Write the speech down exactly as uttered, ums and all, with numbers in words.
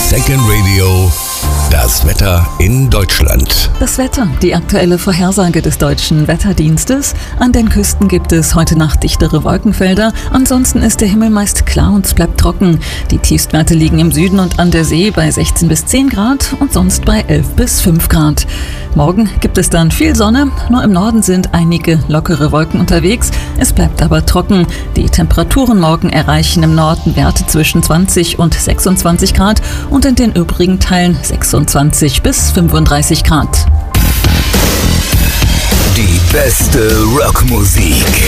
Second Radio, das Wetter in Deutschland. Das Wetter, die aktuelle Vorhersage des deutschen Wetterdienstes. An den Küsten gibt es heute Nacht dichtere Wolkenfelder. Ansonsten ist der Himmel meist klar und es bleibt trocken. Die Tiefstwerte liegen im Süden und an der See bei sechzehn bis zehn Grad und sonst bei elf bis fünf Grad. Morgen gibt es dann viel Sonne, nur im Norden sind einige lockere Wolken unterwegs. Es bleibt aber trocken. Die Temperaturen morgen erreichen im Norden Werte zwischen zwanzig und sechsundzwanzig Grad und in den übrigen Teilen sechsundzwanzig bis fünfunddreißig Grad. Die beste Rockmusik.